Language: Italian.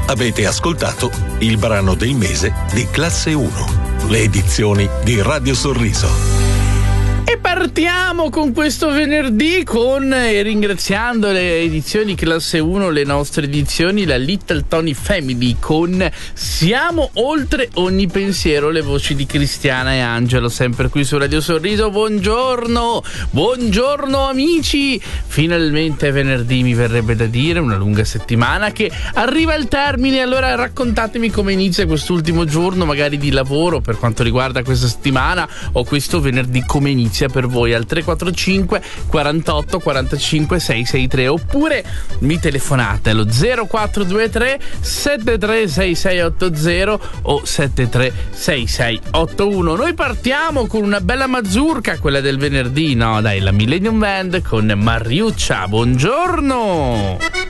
Avete ascoltato il brano del mese di Classe 1, le edizioni di Radio Sorriso. E partiamo con questo venerdì ringraziando le edizioni Classe 1, le nostre edizioni, la Little Tony Family con Siamo oltre ogni pensiero, le voci di Cristiana e Angelo, sempre qui su Radio Sorriso. Buongiorno amici, finalmente venerdì, mi verrebbe da dire, una lunga settimana che arriva al termine. Allora raccontatemi come inizia quest'ultimo giorno, magari di lavoro, per quanto riguarda questa settimana, o questo venerdì come inizia per voi, al 345 48 45 663, oppure mi telefonate allo 0423 736680 o 736681. Noi partiamo con una bella mazurka, quella del venerdì, no dai, la Millennium Band con Mariuccia. Buongiorno.